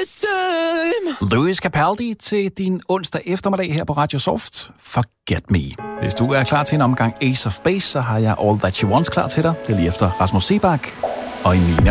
Louis Capaldi til din onsdag eftermiddag her på Radio Soft. Forget Me. Hvis du er klar til en omgang Ace of Base, så har jeg All That She Wants klar til dig. Det er lige efter Rasmus Seebach og Emine